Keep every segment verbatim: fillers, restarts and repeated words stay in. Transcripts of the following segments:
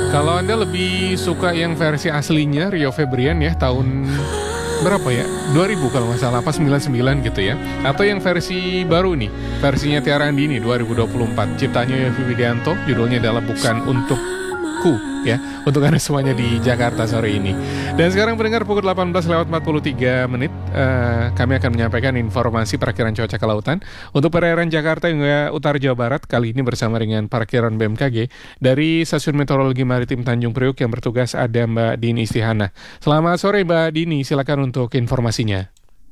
Kalau Anda lebih suka yang versi aslinya Rio Febrian ya, tahun berapa ya? dua ribu kalau nggak salah, apa sembilan puluh sembilan gitu ya. Atau yang versi baru nih, versinya Tiara Andini dua ribu dua puluh empat. Ciptanya Yovie Widianto, judulnya adalah Bukan Untukku ya, untuk Anda semuanya di Jakarta sore ini. Dan sekarang pendengar pukul delapan belas lewat empat puluh tiga menit, uh, kami akan menyampaikan informasi perakiran cuaca kelautan untuk perairan Jakarta hingga utara Jawa Barat, kali ini bersama dengan Parkiran B M K G. Dari Stasiun Meteorologi Maritim Tanjung Priok yang bertugas ada Mbak Dini Istihana. Selamat sore Mbak Dini, silakan untuk informasinya.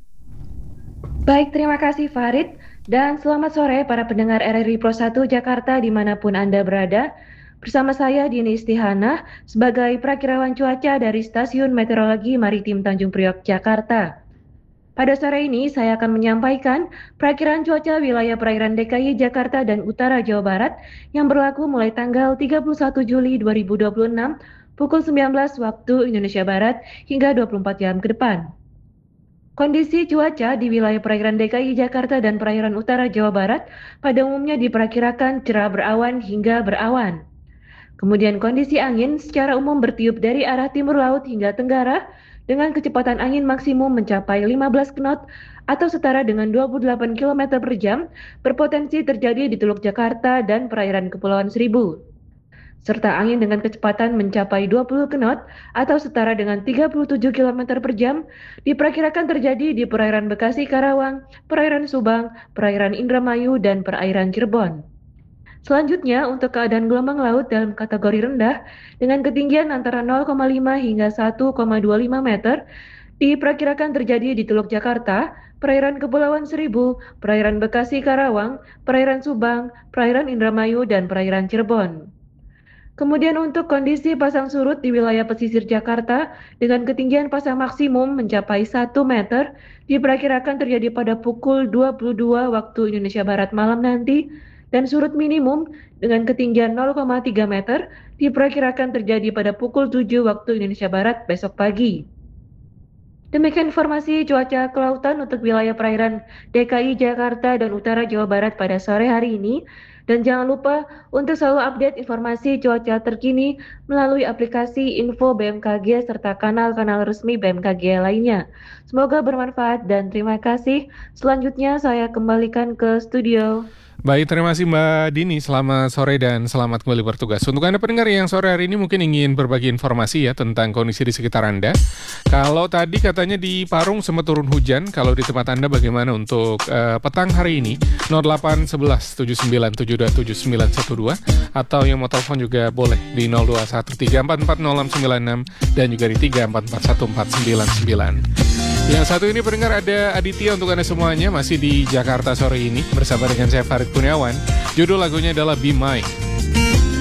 Baik, terima kasih Farid, dan selamat sore para pendengar R R I Pro satu Jakarta dimanapun Anda berada. Bersama saya Dini Istihana sebagai perakirawan cuaca dari Stasiun Meteorologi Maritim Tanjung Priok, Jakarta. Pada sore ini saya akan menyampaikan perakiraan cuaca wilayah perairan D K I Jakarta dan utara Jawa Barat yang berlaku mulai tanggal tiga puluh satu Juli dua ribu dua puluh enam pukul sembilan belas waktu Indonesia Barat hingga dua puluh empat jam ke depan. Kondisi cuaca di wilayah perairan D K I Jakarta dan perairan utara Jawa Barat pada umumnya diperkirakan cerah berawan hingga berawan. Kemudian kondisi angin secara umum bertiup dari arah timur laut hingga tenggara dengan kecepatan angin maksimum mencapai lima belas knot atau setara dengan dua puluh delapan kilometer per jam, berpotensi terjadi di Teluk Jakarta dan perairan Kepulauan Seribu. Serta angin dengan kecepatan mencapai dua puluh knot atau setara dengan tiga puluh tujuh kilometer per jam diperkirakan terjadi di perairan Bekasi Karawang, perairan Subang, perairan Indramayu, dan perairan Cirebon. Selanjutnya, untuk keadaan gelombang laut dalam kategori rendah dengan ketinggian antara nol koma lima hingga satu koma dua lima meter diperkirakan terjadi di Teluk Jakarta, perairan Kepulauan Seribu, perairan Bekasi Karawang, perairan Subang, perairan Indramayu, dan perairan Cirebon. Kemudian untuk kondisi pasang surut di wilayah pesisir Jakarta dengan ketinggian pasang maksimum mencapai satu meter diperkirakan terjadi pada pukul dua puluh dua waktu Indonesia Barat malam nanti, dan surut minimum dengan ketinggian nol koma tiga meter diperkirakan terjadi pada pukul tujuh waktu Indonesia Barat besok pagi. Demikian informasi cuaca kelautan untuk wilayah perairan D K I Jakarta dan utara Jawa Barat pada sore hari ini. Dan jangan lupa untuk selalu update informasi cuaca terkini melalui aplikasi Info B M K G serta kanal-kanal resmi B M K G lainnya. Semoga bermanfaat dan terima kasih. Selanjutnya saya kembalikan ke studio. Baik, terima kasih Mbak Dini. Selamat sore dan selamat kembali bertugas. Untuk Anda pendengar yang sore hari ini mungkin ingin berbagi informasi ya tentang kondisi di sekitar Anda. Kalau tadi katanya di Parung sempat turun hujan, kalau di tempat Anda bagaimana untuk uh, petang hari ini? nol delapan satu satu tujuh sembilan tujuh dua tujuh sembilan satu dua atau yang mau telepon juga boleh di nol dua satu tiga empat empat nol enam sembilan enam dan juga di tiga empat empat satu empat sembilan sembilan. Yang satu ini pendengar ada Aditya untuk Anda semuanya, masih di Jakarta sore ini bersama dengan saya Farid Kurniawan. Judul lagunya adalah Be Mine.